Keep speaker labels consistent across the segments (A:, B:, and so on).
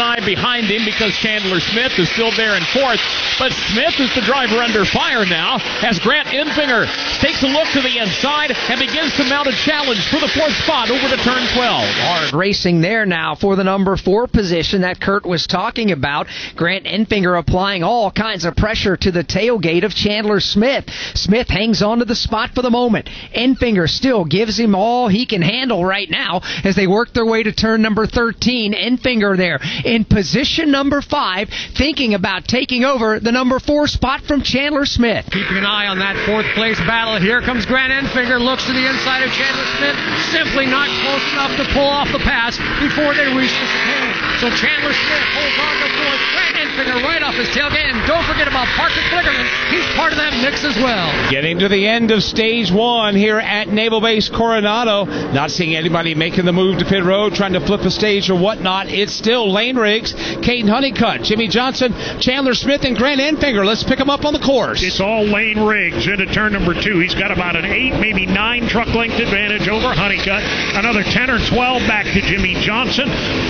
A: 9 behind him because Chandler Smith is still there in fourth. But Smith is the driver under fire now as Grant Enfinger takes a look to the inside and begins to mount a challenge for the fourth spot over to turn 12.
B: Hard racing there now for the number 4 position that Kurt was talking about. Grant Enfinger applying all kinds of pressure to the tailgate of Chandler Smith. Smith hangs on to the spot for the moment. Enfinger still gives him all he can handle right now as they work their way to turn number 13. Enfinger there in position number 5, thinking about taking over the number 4 spot from Chandler Smith.
C: Keeping an eye on that fourth place battle. Here comes Grant Enfinger, looks to the inside of Chandler Smith, simply not close enough to pull off the pass before they reach the chicane. So Chandler Smith holds on to fourth. Grant Enfinger right off his tailgate, and don't forget about Parker Kligerman. He's part of that mix as well.
D: Getting to the end of stage 1 here at Naval Base Coronado. Not seeing anybody making the move to pit road, trying to flip a stage or whatnot. It's still Lane Riggs, Caden Honeycutt, Jimmy Johnson, Chandler Smith, and Grant Enfinger. Let's pick them up on the course.
E: It's all Lane Riggs into turn number 2. He's got about an 8, maybe 9 truck length advantage over Honeycutt. Another 10 or 12 back to Jimmy Johnson.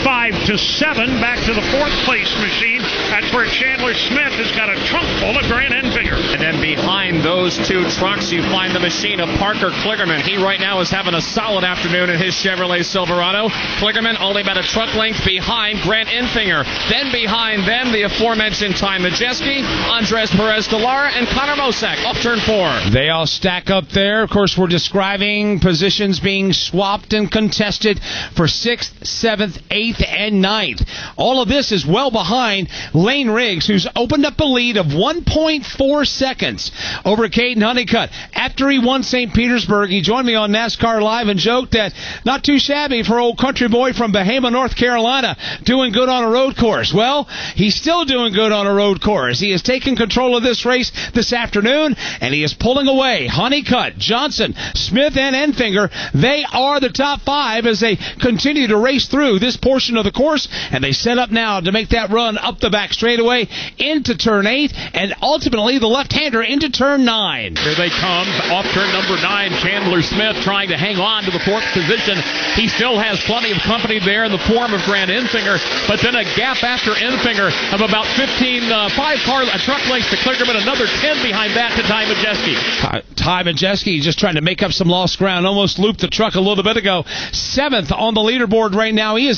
E: 5 to 7 back to the fourth place machine. That's where Chandler Smith has got a trunk full of Grant Enfinger.
A: And then behind those 2 trucks, you find the machine of Parker Kligerman. He right now is having a solid afternoon in his Chevrolet Silverado. Kligerman only about a truck length behind Grant Enfinger. Then behind them, the aforementioned Ty Majeski, Andres Perez de Lara, and Connor Mosak off turn 4.
D: They all stack up there. Of course, we're describing positions being swapped and contested for 6th, 7th, 8th, and 9th. All of this is well behind Lane Riggs, who's opened up a lead of 1.4 seconds over Caden Honeycutt. After he won St. Petersburg, he joined me on NASCAR Live and joked that not too shabby for old country boy from Bahama, North Carolina, doing good on a road course. Well, he's still doing good on a road course. He has taken control of this race this afternoon, and he is pulling away. Honeycutt, Johnson, Smith, and Enfinger, they are the top 5 as they continue to race through this portion of the course, and they set up now to make that run up the back straightaway into turn 8, and ultimately the left-hander into turn 9.
A: Here they come off turn number 9. Chandler Smith trying to hang on to the 4th position. He still has plenty of company there in the form of Grant Enfinger, but then a gap after Enfinger of about 5 truck lengths to Kligerman, another 10 behind that to Ty Majeski.
D: Ty Majeski just trying to make up some lost ground, almost looped the truck a little bit ago. 7th on the leaderboard right now. He is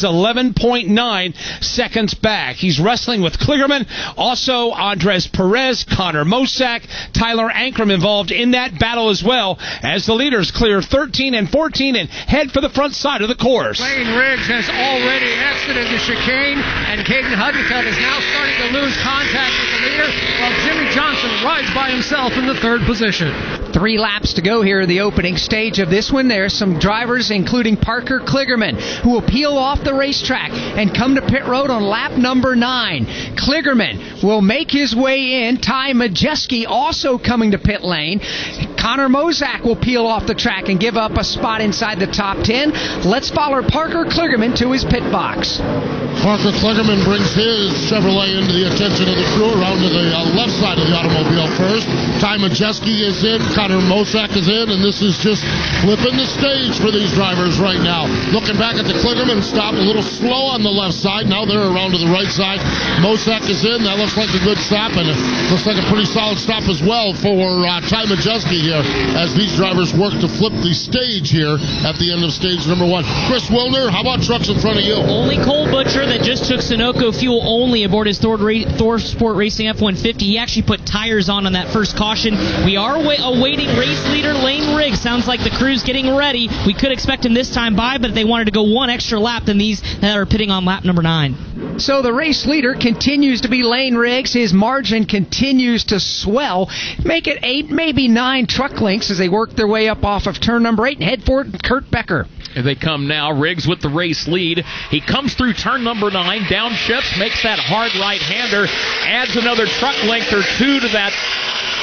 D: 11.9 seconds back. He's wrestling with Kligerman, also Andres Perez, Connor Mosak, Tyler Ankrum involved in that battle as well, as the leaders clear 13 and 14 and head for the front side of the course.
C: Lane Riggs has already exited the chicane, and Caden Honeycutt is now starting to lose contact with the leader, while Jimmy Johnson rides by himself in the 3rd position.
B: 3 laps to go here in the opening stage of this one. There's some drivers, including Parker Kligerman, who will peel off the racetrack and come to pit road on lap number 9. Kligerman will make his way in. Ty Majeski also coming to pit lane. Connor Mosak will peel off the track and give up a spot inside the top 10. Let's follow Parker Kligerman to his pit box.
F: Parker Kligerman brings his Chevrolet into the attention of the crew around to the left side of the automobile first. Ty Majeski is in, Connor Mosak is in, and this is just flipping the stage for these drivers right now. Looking back at the Kligerman stop, a little slow on the left side. Now they're around to the right side. Mosak is in. That looks like a good stop, and it looks like a pretty solid stop as well for Ty Majeski here as these drivers work to flip the stage here at the end of stage number 1. Chris Wilner, how about trucks in front of you?
G: Only Cole Butcher that just took Sunoco fuel only aboard his Thor Sport Racing F-150. He actually put tires on that first caution. We are awaiting race leader Lane Riggs. Sounds like the crew's getting ready. We could expect him this time by, but they wanted to go 1 extra lap than these that are pitting on lap number 9.
B: So the race leader continues to be Lane Riggs. His margin continues to swell. Make it 8, maybe 9 truck lengths as they work their way up off of turn number 8 and head for Kurt Becker.
A: Here they come now. Riggs with the race lead. He comes through turn number 9, downshifts, makes that hard right-hander, adds another truck length or 2 to that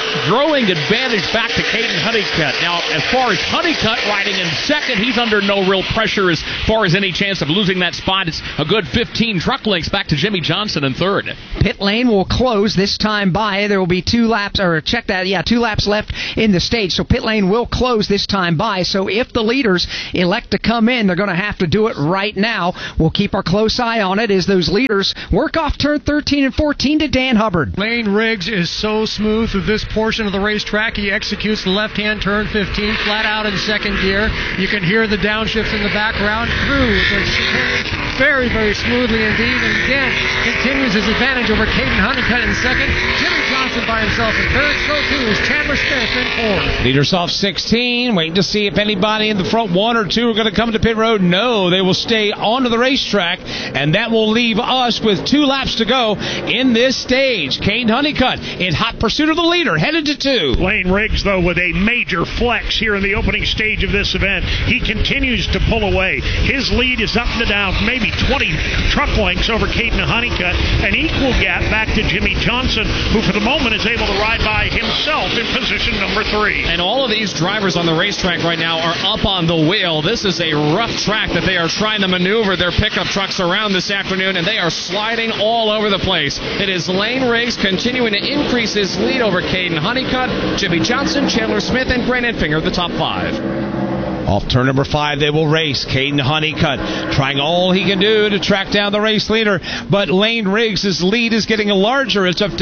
A: growing advantage back to Caden Honeycutt. Now, as far as Honeycutt riding in second, he's under no real pressure as far as any chance of losing that spot. It's a good 15 truck lengths back to Jimmy Johnson in third.
B: Pit lane will close this time by. There will be 2 laps left in the stage. So pit lane will close this time by. So if the leaders elect to come in, they're going to have to do it right now. We'll keep our close eye on it as those leaders work off turn 13 and 14 to Dan Hubbard.
C: Lane Riggs is so smooth through this portion of the racetrack. He executes the left-hand turn 15 flat out in second gear. You can hear the downshifts in the background through the chicane very, very smoothly indeed. And again, continues his advantage over Caden Honeycutt in second. Jimmy Johnson by himself in third. So too is Chandler Smith in fourth.
D: Leaders off 16, waiting to see if anybody in the front 1 or 2 are going to come to pit road. No, they will stay onto the racetrack, and that will leave us with 2 laps to go in this stage. Caden Honeycutt in hot pursuit of the leader, headed to 2.
E: Lane Riggs, though, with a major flex here in the opening stage of this event. He continues to pull away. His lead is up and down, maybe 20 truck lengths over Caden Honeycutt. An equal gap back to Jimmy Johnson, who for the moment is able to ride by himself in position number 3.
A: And all of these drivers on the racetrack right now are up on the wheel. This is a rough track that they are trying to maneuver their pickup trucks around this afternoon, and they are sliding all over the place. It is Lane Riggs continuing to increase his lead over Caden Honeycutt, Jimmy Johnson, Chandler Smith, and Grant Enfinger, the top 5.
D: Off turn number 5, they will race. Caden Honeycutt trying all he can do to track down the race leader, but Lane Riggs' lead is getting larger. It's up to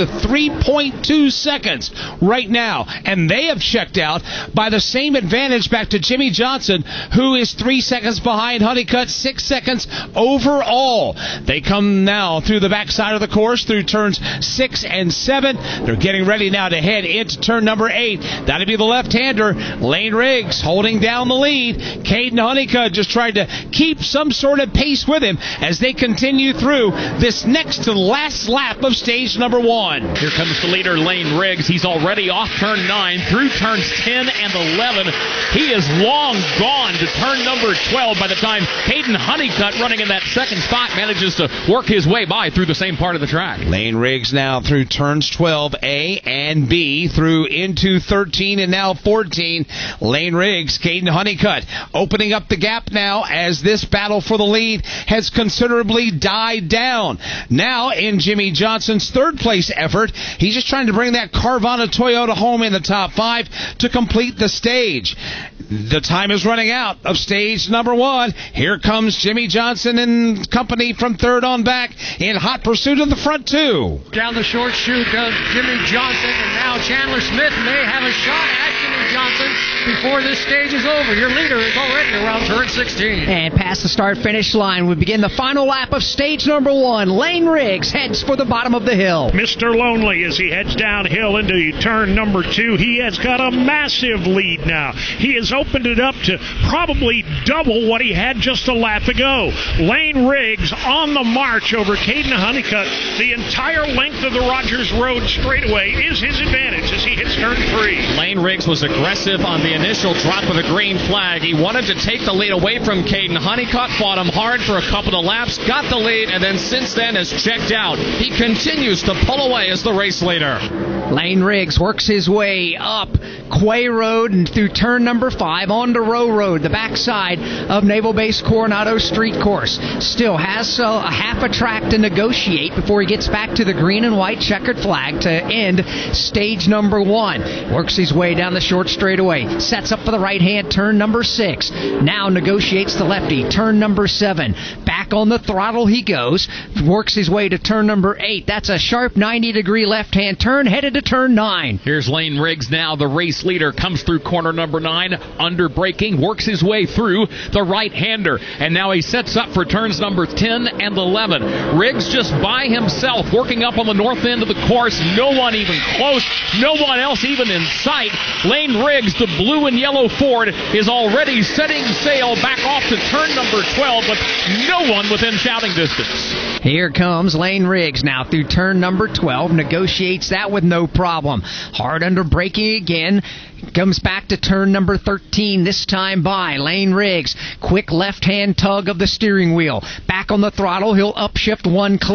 D: 3.2 seconds right now, and they have checked out by the same advantage back to Jimmy Johnson, who is 3 seconds behind Honeycutt, 6 seconds overall. They come now through the backside of the course, through turns 6 and 7. They're getting ready now to head into turn number 8. That'll be the left-hander. Lane Riggs holding down the lead. Caden Honeycutt just trying to keep some sort of pace with him as they continue through this next to last lap of stage number 1.
A: Here comes the leader, Lane Riggs. He's already off turn 9 through turns 10 and 11. He is long gone to turn number 12 by the time Caden Honeycutt, running in that second spot, manages to work his way by through the same part of the track.
D: Lane Riggs now through turns 12A and B, through into 13 and now 14. Lane Riggs, Caden Honeycutt opening up the gap now as this battle for the lead has considerably died down. Now in Jimmy Johnson's third place effort, he's just trying to bring that Carvana Toyota home in the top 5 to complete the stage. The time is running out of stage number 1. Here comes Jimmy Johnson and company from third on back in hot pursuit of the front 2.
C: Down the short chute goes Jimmy Johnson, and now Chandler Smith may have a shot at Jimmy Johnson before this stage is over. Your leader is already around turn 16.
B: And past the start-finish line, we begin the final lap of stage number 1. Lane Riggs heads for the bottom of the hill.
E: Mr. Lonely, as he heads downhill into turn number 2, he has got a massive lead now. He has opened it up to probably double what he had just a lap ago. Lane Riggs on the march over Caden Honeycutt. The entire length of the Rogers Road straightaway is his advantage as he hits turn 3.
A: Lane Riggs was aggressive on the initial drop of the green flag. He wanted to take the lead away from Caden Honeycutt, fought him hard for a couple of laps, got the lead, and then since then has checked out. He continues to pull away as the race leader.
B: Lane Riggs works his way up Quay Road and through turn number 5 onto Row Road, the backside of Naval Base Coronado Street Course. Still has a half a track to negotiate before he gets back to the green and white checkered flag to end stage number 1. Works his way down the short straightaway, sets up for the right-hand turn number 6. Now negotiates the lefty, turn number 7. Back on the throttle he goes, works his way to turn number 8. That's a sharp 90-degree left-hand turn, headed to turn 9.
A: Here's Lane Riggs now, the race leader, comes through corner number 9, under braking, works his way through the right-hander, and now he sets up for turns number 10 and 11. Riggs just by himself, working up on the north end of the course, no one even close, no one else even in sight. Lane Riggs, the blue and yellow Ford, is already setting sail back off to turn number 12 with no one within shouting distance.
B: Here comes Lane Riggs now through turn number 12, negotiates that with no problem. Hard under braking again. Comes back to turn number 13, this time by Lane Riggs. Quick left-hand tug of the steering wheel. Back on the throttle, he'll upshift 1 click.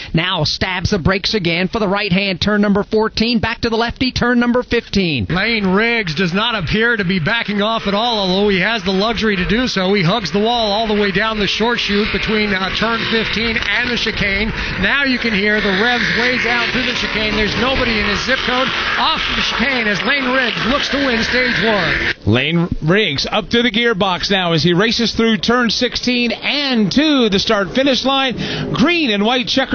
B: Now stabs the brakes again for the right-hand turn number 14. Back to the lefty, turn number 15.
C: Lane Riggs does not appear to be backing off at all, although he has the luxury to do so. He hugs the wall all the way down the short chute between turn 15 and the chicane. Now you can hear the revs way down through the chicane. There's nobody in his zip code. Off the chicane as Lane Riggs looks to win stage 1.
D: Lane Riggs up to the gearbox now as he races through turn 16 and to the start-finish line. Green and white checker